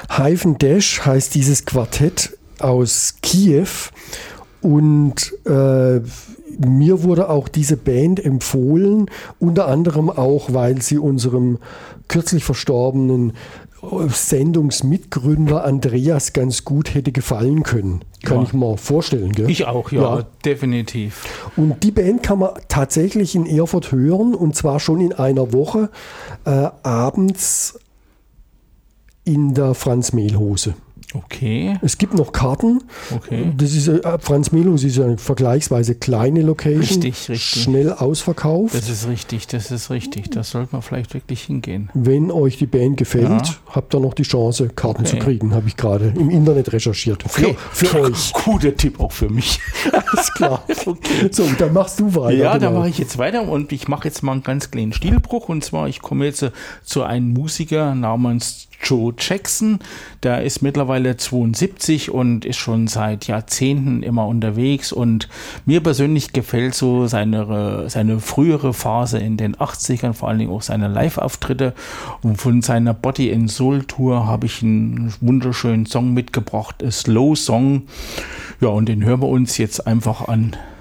Hyphen Dash heißt dieses Quartett aus Kiew und mir wurde auch diese Band empfohlen, unter anderem auch, weil sie unserem kürzlich verstorbenen Sendungsmitgründer Andreas ganz gut hätte gefallen können. Kann ich mir vorstellen, gell? Ich auch, ja, definitiv. Und die Band kann man tatsächlich in Erfurt hören, und zwar schon in einer Woche, abends in der Franz-Mehl-Hose. Okay. Es gibt noch Karten. Okay. Das ist Franz-Mehl-Hose ist eine vergleichsweise kleine Location. Richtig. Schnell ausverkauft. Das ist richtig. Das sollte man vielleicht wirklich hingehen. Wenn euch die Band gefällt, habt ihr noch die Chance, Karten zu kriegen. Habe ich gerade im Internet recherchiert. Okay. Für euch. Guter Tipp auch für mich. Alles klar. Okay. So, dann machst du weiter. Ja, da mache ich jetzt weiter und ich mache jetzt mal einen ganz kleinen Stilbruch. Und zwar, ich komme jetzt zu einem Musiker namens Joe Jackson. Der ist mittlerweile 72 und ist schon seit Jahrzehnten immer unterwegs, und mir persönlich gefällt so seine frühere Phase in den 80ern, vor allen Dingen auch seine Live-Auftritte, und von seiner Body and Soul Tour habe ich einen wunderschönen Song mitgebracht, A Slow Song. Ja, und den hören wir uns jetzt einfach an.